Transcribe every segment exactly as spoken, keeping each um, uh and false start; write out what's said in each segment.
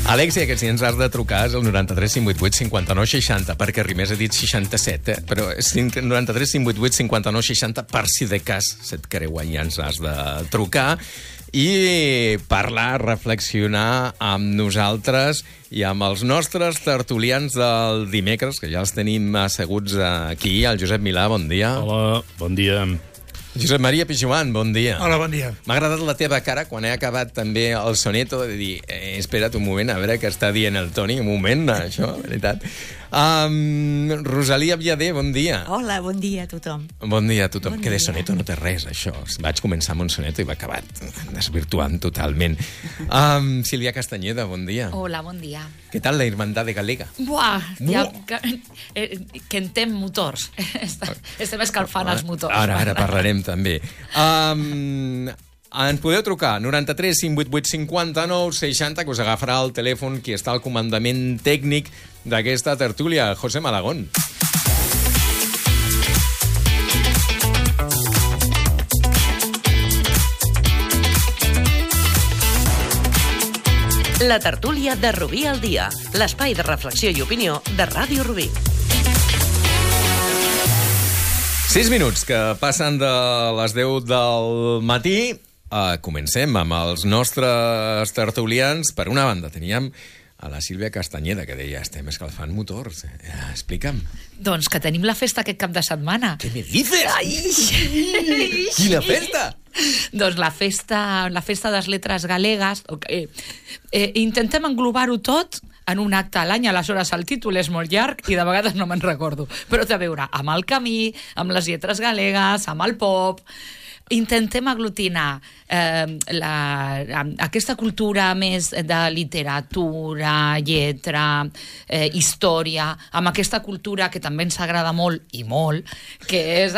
Alexia, que si ens has de trucar és el noranta-tres cinc vuit vuit cinquanta-nou seixanta, perquè Rimés ha dit seixanta-set, eh? Però és noranta-tres cinc vuit vuit cinquanta-nou seixanta, per si de cas se't creua i ens has de trucar i parlar, reflexionar amb nosaltres i amb els nostres tertulians del dimecres, que ja els tenim asseguts aquí. El Josep Milà, bon dia. Hola, bon dia. Josep Maria Pijuan, bon dia. Hola, bon dia. M'ha agradat la teva cara quan he acabat també el soneto de dir, eh, espera't un moment, a veure què està dient el Toni, un moment, això, veritat. Um, Rosalia Viader, bon dia. Hola, bon dia a tothom. Bon dia a tothom. Bon Que de dia. soneto no té res, això. Vaig començar amb un soneto i va acabar desvirtuant totalment. Um, Sílvia Castanyeda, bon dia. Hola, bon dia. Què tal la Irmandade Galega? Buah, ja, Buah. que, eh, que entem motors. Estem escalfant els motors. Ara, ara parlarem també. Um, ens podeu trucar, noranta-tres cinc vuit vuit cinquanta-nou seixanta, que us agafarà el telèfon qui està al comandament tècnic d'aquesta tertúlia, José Malagón. La tertúlia de Rubí al dia, l'espai de reflexió i opinió de Ràdio Rubí. Sis minuts que passen de les deu del matí. Uh, comencem amb els nostres tertulians. Per una banda, teníem a la Sílvia Castanyeda, que deia, estem escalfant motors. Eh, explica'm. Doncs que tenim la festa aquest cap de setmana. Què me dices? Ai! Quina festa! Doncs la festa, la festa de les lletres galegues. Eh, eh, intentem englobar-ho tot en un acte a l'any, aleshores el títol és molt llarg i de vegades no me'n recordo. Però té a veure amb el camí, amb les lletres galegues, amb el pop. Intentem aglutinar eh, la, aquesta cultura més de literatura, lletra, eh, història, amb aquesta cultura que també ens agrada molt, i molt, que és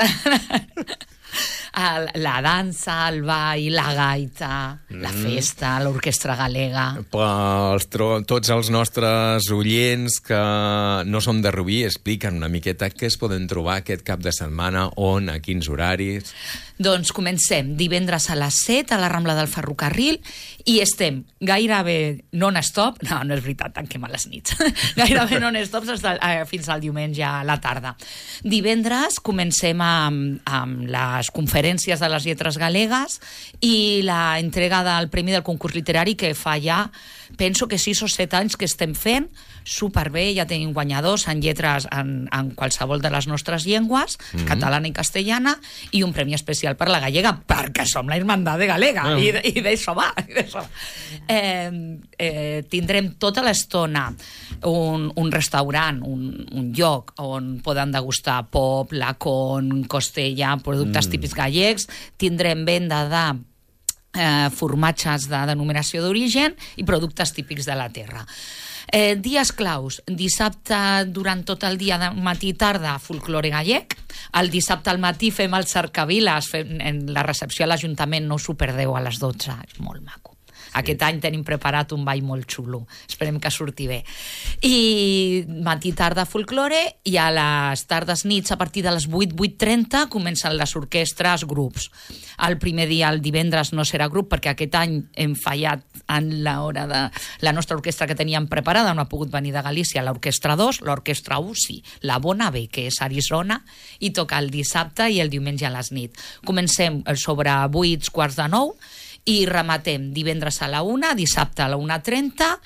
el, la dansa, el ball, la gaita, mm. la festa, l'orquestra galega. Pels tro- tots els nostres oients que no som de Rubí, expliquen una miqueta què es poden trobar aquest cap de setmana, on, a quins horaris. Doncs comencem divendres a les set a la Rambla del Ferrocarril i estem gairebé non-stop, no, no és veritat, tanquem a les nits, gairebé non-stop fins al diumenge a la tarda. Divendres comencem amb, amb les conferències de les lletres galegues i la entrega del Premi del Concurs Literari que fa ja, penso que sis o set anys que estem fent, superbé, ja tenim guanyadors en lletres en, en qualsevol de les nostres llengües, mm-hmm. catalana i castellana, i un premi especial per la gallega, perquè som la Irmandade Galega, mm. i, i d'això va. I d'això va. Eh, eh, tindrem tota l'estona un, un restaurant, un, un lloc on poden degustar pop, lacón, costella, productes mm. típics gallecs, tindrem venda de Eh, formatges de denominació d'origen i productes típics de la terra. Eh, dies claus, dissabte durant tot el dia, de matí i tarda, folklore gallec. El dissabte al matí fem el cercaviles, fem, en la recepció a l'Ajuntament, no us ho perdeu, a les dotze, és molt maco. Aquest any tenim preparat un ball molt xulo. Esperem que surti bé. I matí tarda folklore i a les tardes nits a partir de les vuit, vuit trenta comencen les orquestres grups. El primer dia, el divendres, no serà grup perquè aquest any hem fallat en l'hora de... La nostra orquestra que teníem preparada no ha pogut venir de Galícia, l'orquestra dos, l'orquestra u sí, la Bona B, que és Arizona, i toca el dissabte i el diumenge a les nit. Comencem sobre vuit, quarts de nou, i rematem divendres a la una, dissabte a la una trenta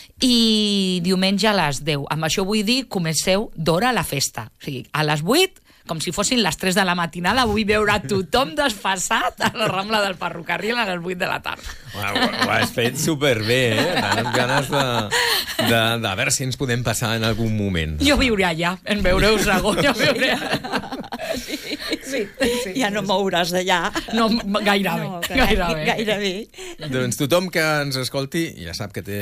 i diumenge a les deu. Amb això vull dir, comenceu d'hora a la festa. O sigui, a les vuit, com si fossin les tres de la matinada, vull veure tothom desfasat a la Rambla del Ferrocarril a les vuit de la tarda. Ho, ho has fet superbé, eh? Tenim ganes de, de, de veure si ens podem passar en algun moment. Jo viuré allà, en veureu segon, jo viuré allà. Sí, sí, sí. Ja no mouràs d'allà. No, gairebé. No, gairebé. gairebé. Doncs tothom que ens escolti ja sap que té